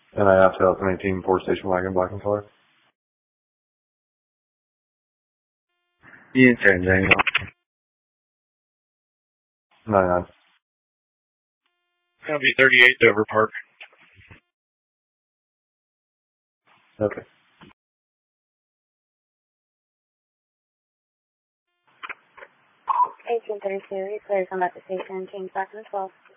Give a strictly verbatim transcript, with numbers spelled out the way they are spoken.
And I have two thousand eighteen Ford Station Wagon, black and color. Ian San Daniel. ninety-nine. That'll be thirty-eight Dover Park. Okay. eighteen thirty-two, clear to come back to station, Kings Back in twelve.